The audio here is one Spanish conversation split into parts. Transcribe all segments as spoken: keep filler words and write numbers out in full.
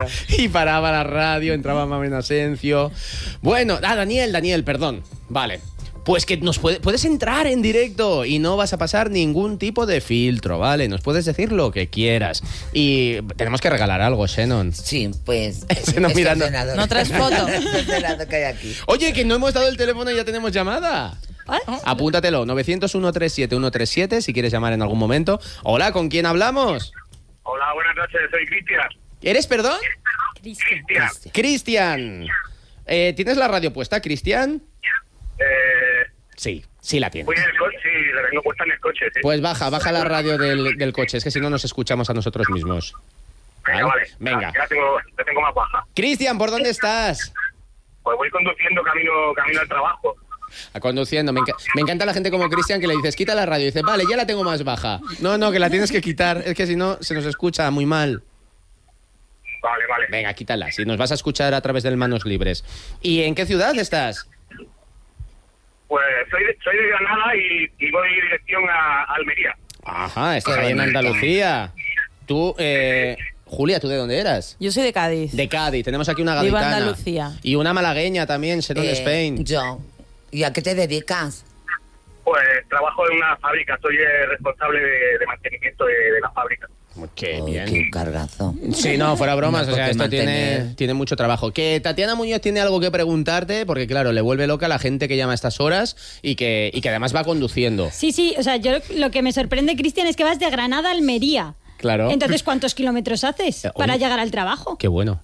y paraba la radio, entraba Mamen Asencio. Bueno, ah, Daniel, Daniel, perdón. Vale. Pues que nos puede, puedes entrar en directo y no vas a pasar ningún tipo de filtro, ¿vale? Nos puedes decir lo que quieras. Y tenemos que regalar algo, Shannon. Sí, pues... Shannon mirando. No traes foto. que hay aquí. Oye, que no hemos dado el teléfono y ya tenemos llamada. ¿Eh? Apúntatelo, nueve cero cero, uno tres siete, uno tres siete, si quieres llamar en algún momento. Hola, ¿con quién hablamos? Hola, buenas noches, soy Cristian. ¿Eres, perdón? Cristian. Cristian. Eh, ¿Tienes la radio puesta, Cristian? Eh, Sí, sí la tienes. voy en el coche, sí, la tengo puesta en el coche, sí. Pues baja, baja la radio del, del coche, es que si no nos escuchamos a nosotros mismos. Venga, vale. Venga. Ya la tengo, la tengo más baja. Cristian, ¿por dónde estás? Pues voy conduciendo camino, camino al trabajo. A conduciendo. Me, enca- me encanta la gente como Cristian que le dices, quita la radio. Y dice, vale, ya la tengo más baja. No, no, que la tienes que quitar. Es que si no, se nos escucha muy mal. Vale, vale. Venga, quítala. Si nos vas a escuchar a través del Manos Libres. ¿Y en qué ciudad estás? Pues soy de, soy de Granada y, y voy dirección a, a Almería. Ajá, estás ahí en Andalucía. Tú, eh... Julia, ¿tú de dónde eras? Yo soy de Cádiz. De Cádiz. Tenemos aquí una Viva gaditana. Andalucía. Y una malagueña también, Sharon Eh, Spain. Yo. ¿Y a qué te dedicas? Pues trabajo en una fábrica, soy el responsable de, de mantenimiento de, de la fábrica. Qué Oh, bien. Qué cargazo. Sí, no, fuera bromas, No, o sea, porque esto mantener- tiene, tiene mucho trabajo. Que Tatiana Muñoz tiene algo que preguntarte, porque claro, le vuelve loca a la gente que llama a estas horas y que, y que además va conduciendo. Sí, sí, o sea, yo lo que me sorprende, Cristian, es que vas de Granada a Almería. Claro. Entonces, ¿cuántos kilómetros haces Eh, para oye. llegar al trabajo? Qué bueno.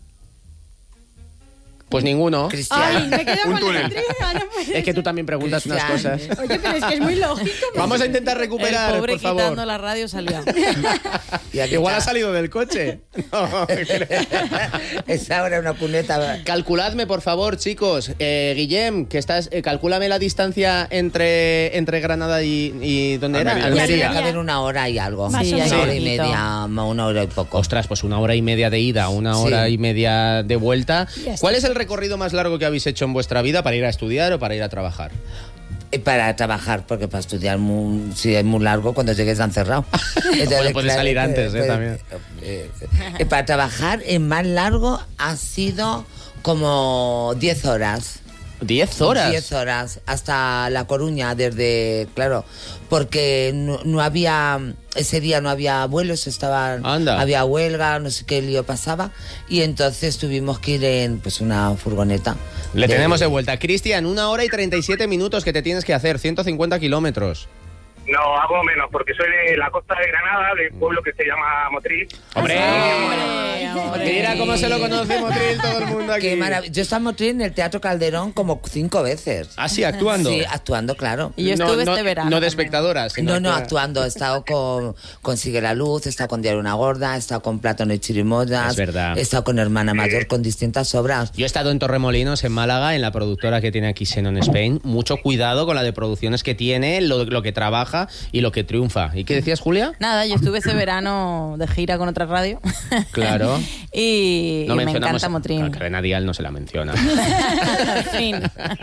Pues ninguno. Cristian. Ay, me quedo Un con túnel. la intriga, no puede Es que tú también preguntas unas Cristian. cosas. Oye, pero es que es muy lógico. Vamos a intentar recuperar, El pobre por favor. quitando la radio salió. Y aquí Igual ha está. salido del coche. No, Es ahora una cuneta. calculadme, por favor, chicos. Eh, Guillem, que estás, eh, calcúlame la distancia entre, entre Granada y, y ¿dónde era? Almería. Tiene que Almería. haber una hora y algo. Más Sí, o una menos. hora y poquito. media, una hora y poco. Ostras, pues una hora y media de ida, una Sí. hora y media de vuelta. Ya está. ¿Cuál es el recorrido más largo que habéis hecho en vuestra vida para ir a estudiar o para ir a trabajar? Eh, Para trabajar, porque para estudiar muy, si es muy largo, cuando llegues han cerrado. Entonces, puede salir antes, eh, pues, también. eh, eh, para trabajar, el más largo ha sido como diez horas. ¿Diez horas? diez horas, hasta La Coruña, desde, claro, porque no, no había, ese día no había vuelos, estaban, Anda. había huelga, no sé qué lío pasaba, y entonces tuvimos que ir en pues una furgoneta. Le tenemos de vuelta. Cristian, una hora y treinta y siete minutos que te tienes que hacer, ciento cincuenta kilómetros. No, hago menos, porque soy de la costa de Granada, de un pueblo que se llama Motril. ¡Hombre! Hombre, hombre. Mira cómo se lo conoce Motril todo el mundo aquí. Qué maravilla. Yo estaba en el Teatro Calderón como cinco veces. ¿Ah, sí, actuando? Sí, actuando, claro. Y yo No, estuve no, este verano. No de también. espectadora, sino No, no, actua- actuando. He estado con, con Sigue la Luz, he estado con Diario Una Gorda, he estado con Plátano y Chirimoyas. Es verdad. He estado con Hermana Mayor, con distintas obras. Yo he estado en Torremolinos, en Málaga, en la productora que tiene aquí Xenon Spain. Mucho cuidado con la de producciones que tiene, lo, lo que trabaja y lo que triunfa. ¿Y qué decías, Julia? Nada, yo estuve este verano de gira con otra radio. Claro. y, No y me mencionamos encanta Motril. a Cadena Dial, no se la menciona. En fin.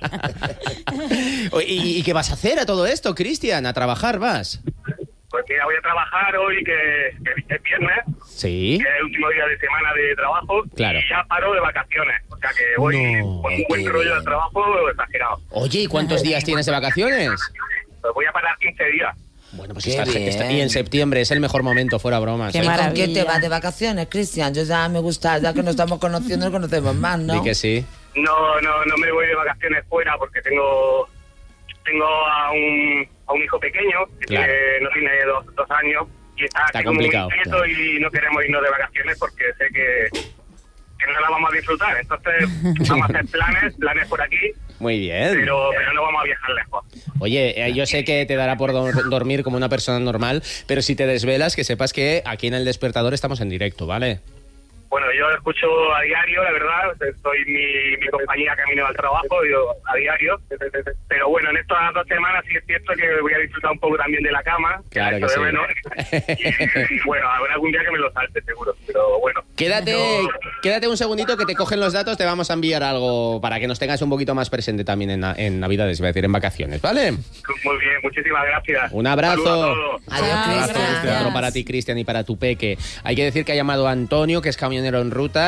¿Y, ¿Y qué vas a hacer a todo esto, Cristian? ¿A trabajar vas? Pues mira, voy a trabajar hoy, que, que es viernes, Sí. que es el último día de semana de trabajo, Claro. y ya paro de vacaciones. O sea que voy No, con un buen qué rollo bien. de trabajo exagerado. Oye, ¿y cuántos días tienes de vacaciones? Pues voy a parar quince días. Bueno, pues Qué estás- bien. está- y en septiembre es el mejor momento, fuera bromas. Qué ¿eh? ¿Y con maravilla. quién te vas de vacaciones, Cristian? Yo ya me gusta, ya que nos estamos conociendo, nos conocemos más, ¿no? Di que sí. No, no, no me voy de vacaciones fuera porque tengo tengo a un, a un hijo pequeño que Claro. tiene, no tiene dos, dos años y está, Está así como muy complicado, inquieto claro. y no queremos irnos de vacaciones porque sé que, que no la vamos a disfrutar. Entonces vamos a hacer planes, planes por aquí, Muy bien. pero, pero no vamos a viajar lejos. Oye, eh, yo sé que te dará por do- dormir como una persona normal, pero si te desvelas, que sepas que aquí en El Despertador estamos en directo, ¿vale? Bueno, yo escucho a diario, la verdad, soy mi, mi compañía camino al trabajo, yo a diario, pero bueno, en estas dos semanas sí es cierto que voy a disfrutar un poco también de la cama, Claro la que echo de sí. menos. Y bueno, habrá algún día que me lo salte seguro, pero bueno. Quédate, No. quédate un segundito que te cogen los datos, te vamos a enviar algo para que nos tengas un poquito más presente también en, en Navidades, voy a decir, en vacaciones, ¿vale? Muy bien, muchísimas gracias. Un abrazo. Saludos a todos. Adiós, Ah, Un abrazo, Cristian. Cristian, otro para ti, Cristian, y para tu peque. Hay que decir que ha llamado a Antonio, que es camionero en ruta.